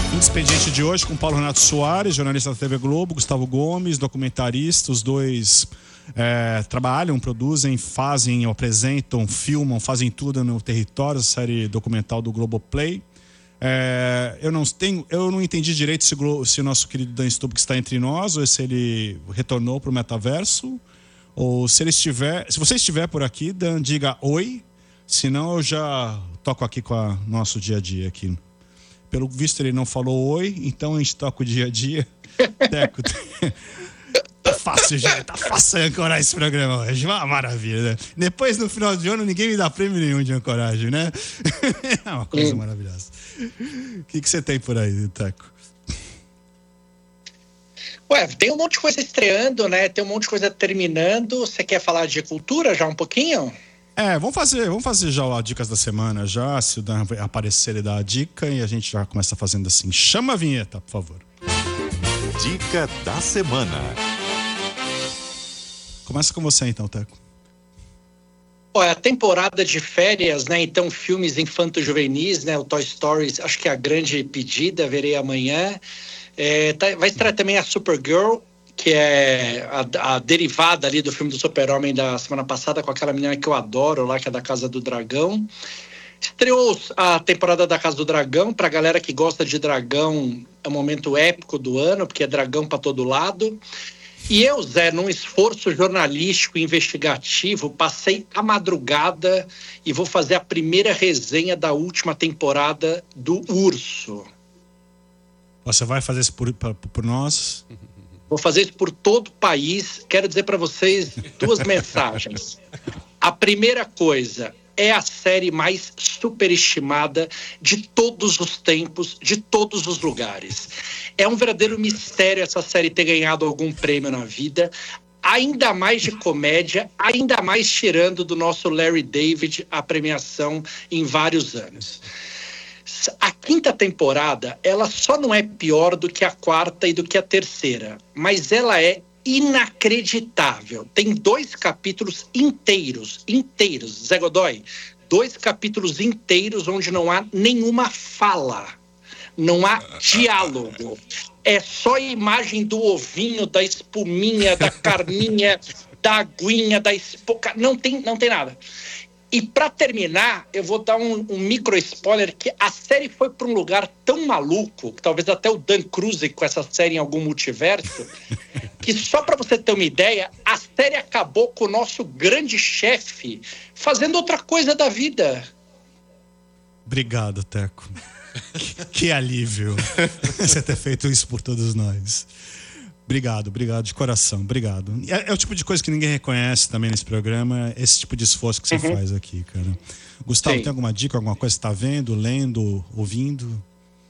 Fim de expediente de hoje com Paulo Renato Soares, jornalista da TV Globo, Gustavo Gomes, documentarista. Os dois trabalham, produzem, fazem, apresentam, filmam, fazem tudo no Território, série documental do Globoplay. Eu não entendi direito se o nosso querido Dan Stub está entre nós ou se ele retornou para o metaverso, ou se você estiver por aqui, Dan, diga oi, senão eu já toco aqui com o nosso dia a dia aqui. Pelo visto ele não falou oi, então a gente toca o dia a dia. Teco, tá fácil, gente, tá fácil ancorar esse programa hoje, uma maravilha, né? Depois, no final de ano, ninguém me dá prêmio nenhum de ancoragem, né? É uma coisa maravilhosa. O que você tem por aí, Teco? Tem um monte de coisa estreando, né? Tem um monte de coisa terminando. Você quer falar de cultura já um pouquinho? Vamos fazer já as dicas da semana já. Se o Dan aparecer, ele dá a dica e a gente já começa fazendo assim. Chama a vinheta, por favor. Dica da semana. Começa com você então, Teco. A temporada de férias, né? Então, filmes infanto-juvenis, né? O Toy Story, acho que é a grande pedida, verei amanhã. Vai estrear também a Supergirl, que é a derivada ali do filme do Super-Homem da semana passada, com aquela menina que eu adoro lá, que é da Casa do Dragão. Estreou a temporada da Casa do Dragão. Pra galera que gosta de dragão, é um momento épico do ano, porque é dragão pra todo lado. E eu, Zé, num esforço jornalístico e investigativo, passei a madrugada e vou fazer a primeira resenha da última temporada do Urso. Você vai fazer isso por nós? Vou fazer isso por todo o país. Quero dizer para vocês duas mensagens. A primeira coisa, é a série mais superestimada de todos os tempos, de todos os lugares. É um verdadeiro mistério essa série ter ganhado algum prêmio na vida, ainda mais de comédia, ainda mais tirando do nosso Larry David a premiação em vários anos. A quinta temporada, ela só não é pior do que a quarta e do que a terceira, mas ela é inacreditável. Tem 2 capítulos inteiros, Zé Godoy, 2 capítulos inteiros onde não há nenhuma fala, não há diálogo. É só a imagem do ovinho, da espuminha, da carninha, da aguinha, da espoca, não tem nada. E para terminar, eu vou dar um micro spoiler, que a série foi para um lugar tão maluco, que talvez até o Dan cruze com essa série em algum multiverso, que só para você ter uma ideia, a série acabou com o nosso grande chefe fazendo outra coisa da vida. Obrigado, Teco. Que alívio você ter feito isso por todos nós. Obrigado de coração, obrigado. É o tipo de coisa que ninguém reconhece também nesse programa, esse tipo de esforço que você faz aqui, cara. Gustavo, Sim. Tem alguma dica, alguma coisa que você está vendo, lendo, ouvindo?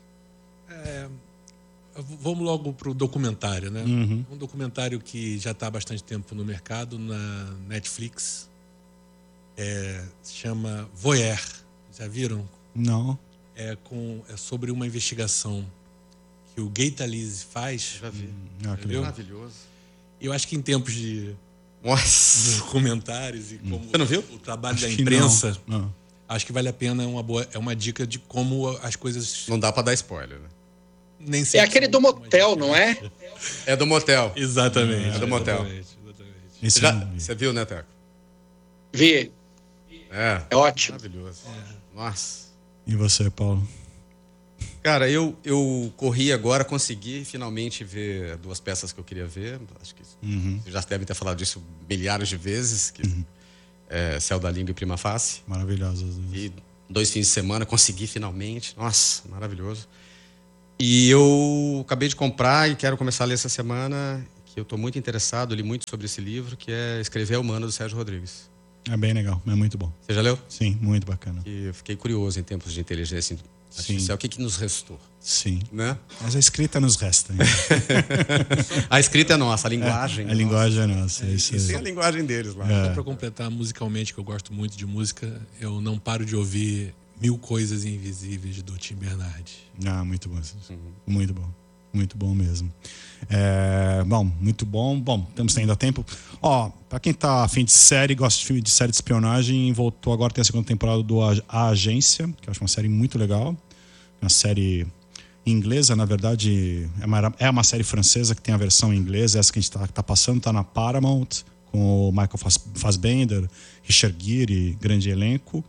Vamos logo pro documentário, né? Uhum. Um documentário que já está há bastante tempo no mercado, na Netflix. Se chama Voyeur. Já viram? Não. É sobre uma investigação que o Gay Talese faz. Já vi. Maravilhoso. Eu acho que em tempos de documentários e como Você não viu? o trabalho Acho da que imprensa, não. acho que vale a pena, é uma dica de como as coisas... Não dá pra dar spoiler, né? Nem É aquele do motel, não é? É do motel. Exatamente. É do motel. Exatamente. Você viu, né, Teco? Vi. É ótimo. Maravilhoso. Nossa. E você, Paulo? Cara, eu corri agora, consegui finalmente ver 2 peças que eu queria ver. Acho que vocês já devem ter falado disso milhares de vezes. Que Céu da Língua e Prima Face. Maravilhoso. E 2 fins de semana, consegui finalmente. Nossa, maravilhoso. E eu acabei de comprar e quero começar a ler essa semana, que eu estou muito interessado, li muito sobre esse livro, que é Escrever a Humana, do Sérgio Rodrigues. É bem legal, é muito bom. Você já leu? Sim, muito bacana. E eu fiquei curioso em tempos de inteligência artificial. O que nos restou? Sim. Né? Mas a escrita nos resta. A escrita é nossa, a linguagem. A linguagem é nossa. Isso tem a linguagem deles lá. Só para completar musicalmente, que eu gosto muito de música, eu não paro de ouvir Mil Coisas Invisíveis do Tim Bernardes. Muito bom. Muito bom. Muito bom mesmo. Muito bom. Bom, temos ainda tempo. Pra quem tá afim de série, gosta de filme de série de espionagem, voltou agora, tem a segunda temporada do A Agência, que eu acho uma série muito legal. Uma série inglesa, na verdade, é uma série francesa que tem a versão inglesa, essa que a gente tá passando, tá na Paramount, com o Michael Fassbender, Richard Gere, grande elenco.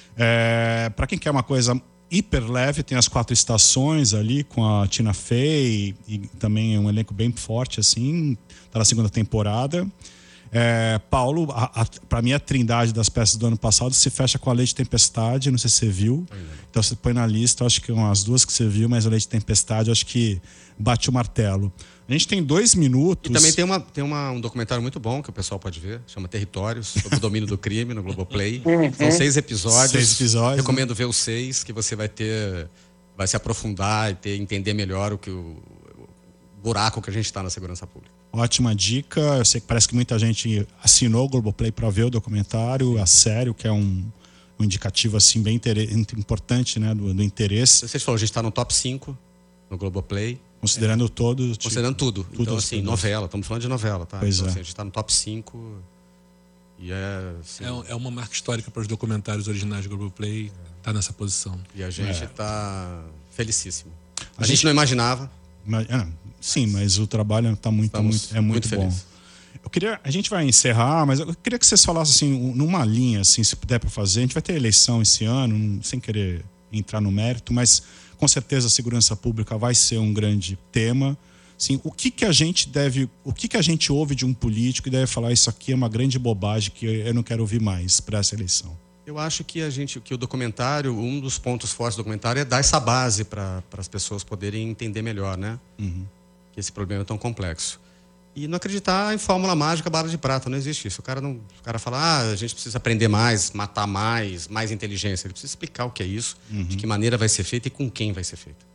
Para quem quer uma coisa hiper leve, tem as 4 estações ali, com a Tina Fey, e também é um elenco bem forte, assim, tá na 2ª temporada. Paulo, para mim a trindade das peças do ano passado se fecha com A Lei de Tempestade, não sei se você viu. Então você põe na lista, acho que as 2 que você viu, mas A Lei de Tempestade acho que bate o martelo. A gente tem 2 minutos. E também tem um documentário muito bom que o pessoal pode ver, chama Territórios, sobre o domínio do crime, no Globoplay. São 6 episódios. 6 episódios. Recomendo ver os 6, que você vai se aprofundar e entender melhor o buraco que a gente está na segurança pública. Ótima dica. Eu sei que parece que muita gente assinou o Globoplay para ver o documentário, a série, que é um indicativo assim bem importante, né, do interesse. Vocês falaram, a gente está no top 5 no Globoplay. Considerando todo. Considerando tudo. Então, assim, novela. Estamos falando de novela, tá? Pois então, é. assim, a gente está no top 5. E assim, é uma marca histórica para os documentários originais do Globoplay. Tá nessa posição. E a gente está felicíssimo. A gente não imaginava. Sim, mas o trabalho está muito bom. Feliz. A gente vai encerrar, mas eu queria que vocês falassem assim, numa linha, assim, se puder para fazer. A gente vai ter eleição esse ano, sem querer entrar no mérito, mas com certeza a segurança pública vai ser um grande tema. Assim, o que a gente ouve de um político e deve falar isso aqui é uma grande bobagem que eu não quero ouvir mais para essa eleição? Eu acho que o documentário, um dos pontos fortes do documentário é dar essa base para as pessoas poderem entender melhor, né? Que esse problema é tão complexo. E não acreditar em fórmula mágica, bala de prata, não existe isso. O cara fala, a gente precisa aprender mais, matar mais inteligência. Ele precisa explicar o que é isso, de que maneira vai ser feito e com quem vai ser feito.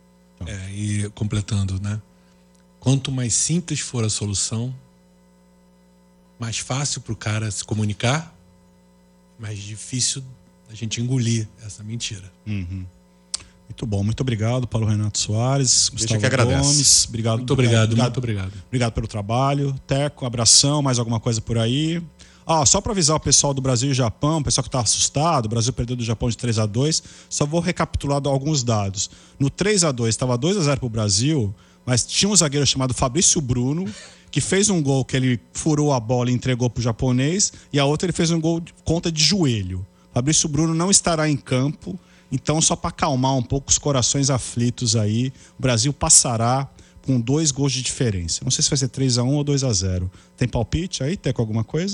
E completando, né? Quanto mais simples for a solução, mais fácil para o cara se comunicar, mais difícil a gente engolir essa mentira. Muito bom, muito obrigado, Paulo Renato Soares, Gustavo Gomes. Obrigado. Muito obrigado. Obrigado pelo trabalho. Teco, abração, mais alguma coisa por aí? Só para avisar o pessoal do Brasil e Japão, o pessoal que está assustado, o Brasil perdeu do Japão de 3-2, só vou recapitular alguns dados. No 3-2 estava 2-0 para o Brasil, mas tinha um zagueiro chamado Fabrício Bruno, que fez um gol que ele furou a bola e entregou para o japonês, e a outra ele fez um gol de conta de joelho. Fabrício Bruno não estará em campo, então só para acalmar um pouco os corações aflitos aí, o Brasil passará com 2 gols de diferença. Não sei se vai ser 3-1 ou 2-0. Tem palpite aí? Tem alguma coisa?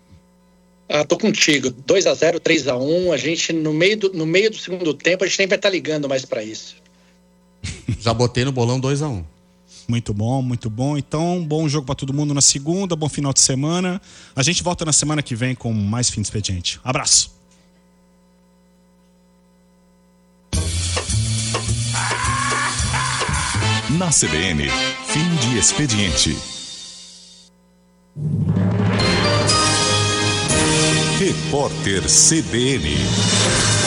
Tô contigo. 2-0, 3-1. A gente, no meio do segundo tempo, a gente nem vai estar ligando mais para isso. Já botei no bolão 2-1. Muito bom, muito bom. Então, bom jogo para todo mundo na segunda, bom final de semana. A gente volta na semana que vem com mais Fim de Expediente. Abraço! Na CBN, Fim de Expediente. Repórter CBN.